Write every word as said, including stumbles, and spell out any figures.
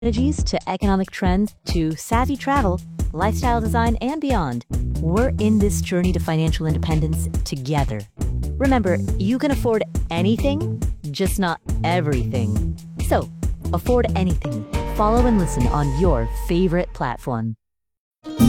strategies to economic trends to savvy travel, lifestyle design, and beyond. We're in this journey to financial independence together. Remember, you can afford anything, just not everything. So, afford anything. Follow and listen on your favorite platform.